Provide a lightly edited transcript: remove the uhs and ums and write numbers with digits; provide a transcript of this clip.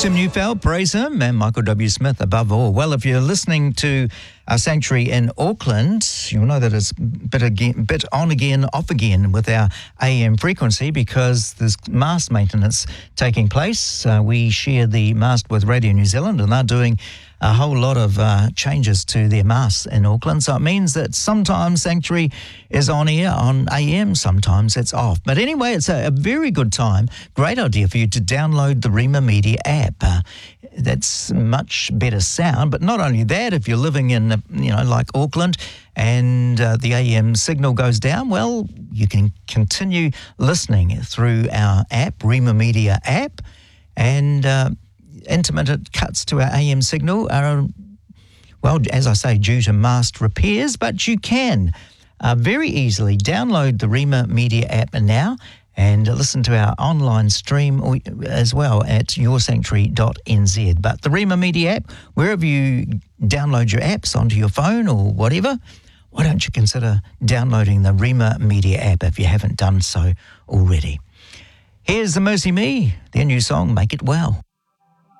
Tim Neufeld, praise him, and Michael W. Smith above all. Well, if you're listening to our sanctuary in Auckland, you'll know that it's bit on again, off again with our AM frequency because there's mast maintenance taking place. We share the mast with Radio New Zealand, and they're doing a whole lot of changes to their masts in Auckland. So it means that sometimes Sanctuary is on air on AM, sometimes it's off. But anyway, it's a very good time, great idea for you to download the Rima Media app. That's much better sound. But not only that, if you're living in, like Auckland and the AM signal goes down, well, you can continue listening through our app, Rima Media app, and intermittent cuts to our AM signal are, well, as I say, due to mast repairs, but you can very easily download the Rima Media app now and listen to our online stream as well at yoursanctuary.nz. But the Rima Media app, wherever you download your apps onto your phone or whatever, why don't you consider downloading the Rima Media app if you haven't done so already? Here's the Mercy Me, their new song, Make It Well.